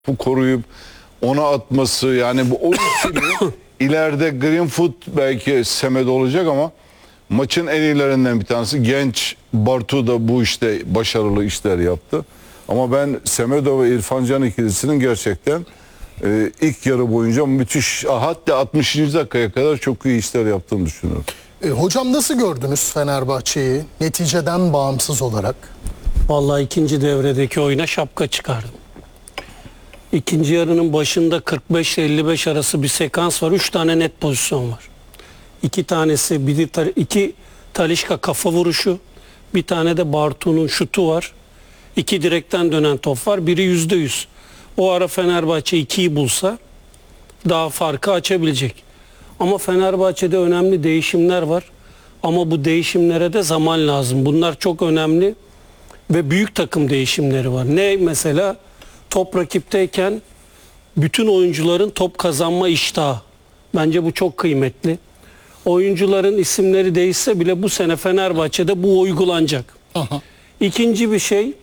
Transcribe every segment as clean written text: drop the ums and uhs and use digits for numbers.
bu koruyup ona atması, yani bu oyun stili ileride Greenwood belki Semedo olacak ama maçın en iyilerinden bir tanesi. Genç Bartu da bu işte başarılı işler yaptı. Ama ben Semedo ve İrfan Can ikilisinin gerçekten ilk yarı boyunca müthiş, hatta 60. dakikaya kadar çok iyi işler yaptığını düşünüyorum. Hocam nasıl gördünüz Fenerbahçe'yi neticeden bağımsız olarak? Vallahi ikinci devredeki oyuna şapka çıkardım. İkinci yarının başında 45-55 arası bir sekans var. 3 tane net pozisyon var. 2 tanesi, iki Talisca kafa vuruşu, bir tane de Bartu'nun şutu var. 2 direkten dönen top var. Biri %100. O ara Fenerbahçe 2'yi bulsa daha farkı açabilecek. Ama Fenerbahçe'de önemli değişimler var. Ama bu değişimlere de zaman lazım. Bunlar çok önemli ve büyük takım değişimleri var. Ne mesela? Top rakipteyken bütün oyuncuların top kazanma iştahı. Bence bu çok kıymetli. Oyuncuların isimleri değişse bile bu sene Fenerbahçe'de bu uygulanacak. Aha. İkinci bir şey,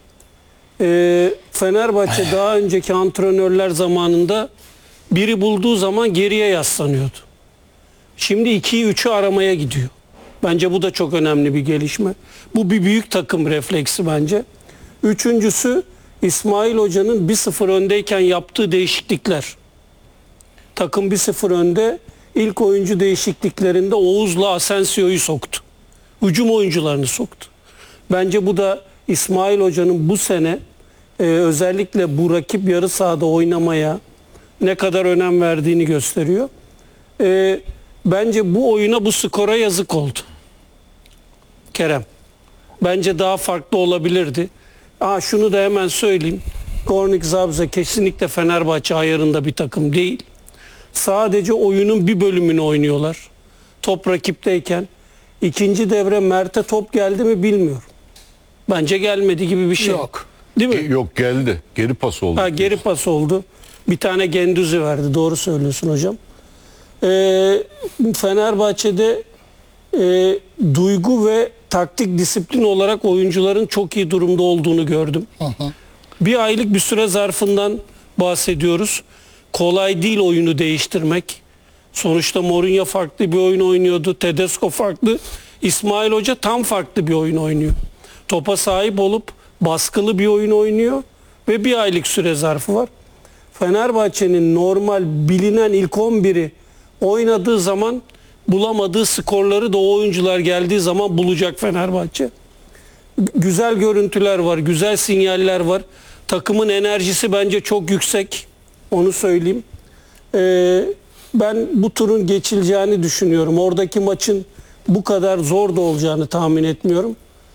Fenerbahçe daha önceki antrenörler zamanında biri bulduğu zaman geriye yaslanıyordu. Şimdi 2'yi 3'ü aramaya gidiyor. Bence bu da çok önemli bir gelişme. Bu bir büyük takım refleksi bence. Üçüncüsü, İsmail Hoca'nın 1-0 öndeyken yaptığı değişiklikler. Takım 1-0 önde, ilk oyuncu değişikliklerinde Oğuz'la Asensio'yu soktu. Hücum oyuncularını soktu. Bence bu da İsmail Hoca'nın bu sene özellikle bu rakip yarı sahada oynamaya ne kadar önem verdiğini gösteriyor. Bence bu oyuna, bu skora yazık oldu. Kerem. Bence daha farklı olabilirdi. Şunu da hemen söyleyeyim. Gornik Zabrze kesinlikle Fenerbahçe ayarında bir takım değil. Sadece oyunun bir bölümünü oynuyorlar. Top rakipteyken. İkinci devre Mert'e top geldi mi bilmiyorum. Bence gelmedi gibi bir şey. Yok. Değil mi? Yok, geldi. Geri pas oldu. Geri pas oldu. Bir tane Gendüzi verdi. Doğru söylüyorsun hocam. Fenerbahçe'de duygu ve taktik disiplin olarak oyuncuların çok iyi durumda olduğunu gördüm. Bir aylık bir süre zarfından bahsediyoruz. Kolay değil oyunu değiştirmek. Sonuçta Mourinho farklı bir oyun oynuyordu. Tedesco farklı. İsmail Hoca tam farklı bir oyun oynuyor. Topa sahip olup baskılı bir oyun oynuyor ve bir aylık süre zarfı var. Fenerbahçe'nin normal bilinen ilk 11'i oynadığı zaman bulamadığı skorları da o oyuncular geldiği zaman bulacak Fenerbahçe. Güzel görüntüler var, güzel sinyaller var. Takımın enerjisi bence çok yüksek. Onu söyleyeyim. Ben bu turun geçileceğini düşünüyorum. Oradaki maçın bu kadar zor da olacağını tahmin etmiyorum.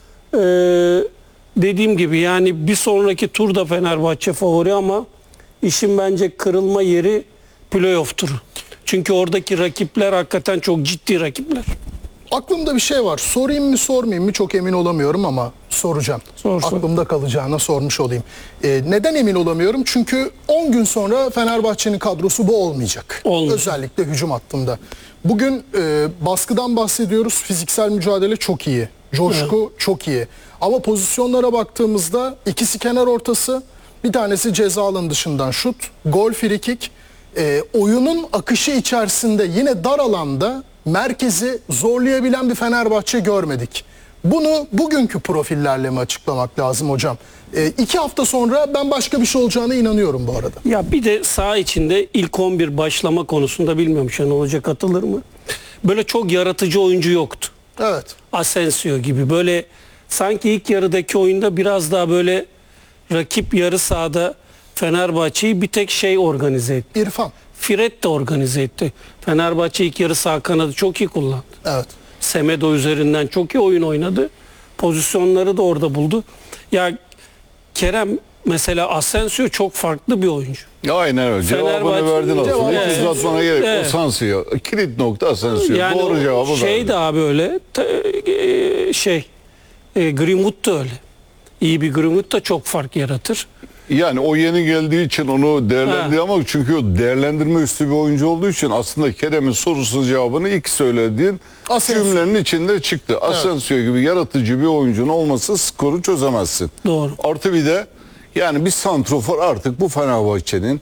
Dediğim gibi yani bir sonraki turda Fenerbahçe favori ama işin bence kırılma yeri playoff turu. Çünkü oradaki rakipler hakikaten çok ciddi rakipler. Aklımda bir şey var. Sorayım mı sormayayım mı çok emin olamıyorum ama soracağım. Sor. Aklımda kalacağına sormuş olayım. Neden emin olamıyorum? Çünkü 10 gün sonra Fenerbahçe'nin kadrosu bu olmayacak. Olmayacak. Özellikle hücum hattında. Bugün baskıdan bahsediyoruz. Fiziksel mücadele çok iyi. Coşku çok iyi. Ama pozisyonlara baktığımızda ikisi kenar ortası, bir tanesi ceza alanı dışından şut, gol, frikik. Oyunun akışı içerisinde yine dar alanda merkezi zorlayabilen bir Fenerbahçe görmedik. Bunu bugünkü profillerle mi açıklamak lazım hocam? 2 hafta sonra ben başka bir şey olacağına inanıyorum bu arada. Ya bir de saha içinde ilk 11 başlama konusunda bilmiyorum Şenol Hoca katılır mı? Böyle çok yaratıcı oyuncu yoktu. Evet. Asensio gibi böyle sanki ilk yarıdaki oyunda biraz daha böyle rakip yarı sahada Fenerbahçe'yi bir tek şey organize etti. İrfan. Fred de organize etti. Fenerbahçe ilk yarı sağ kanadı çok iyi kullandı. Evet. Semedo üzerinden çok iyi oyun oynadı. Pozisyonları da orada buldu. Ya Kerem mesela Asensio çok farklı bir oyuncu. Aynen öyle. Cevabını Fenerbahçe- verdin aslında. Evet. Hiç uzatmana gerek. Evet. Asensio. Kilit nokta Asensio. Yani Doğru cevabı şey verdin. de abi öyle Greenwood da öyle. İyi bir Greenwood da çok fark yaratır. Yani o yeni geldiği için onu değerlendiriyor ama çünkü o değerlendirme üstü bir oyuncu olduğu için aslında Kerem'in sorusunun cevabını ilk söylediğin Asensio. cümlenin içinde çıktı. Asensio gibi yaratıcı bir oyuncunun olması skoru çözemezsin. Doğru. Artı bir de Yani bir santrofor artık bu Fenerbahçe'nin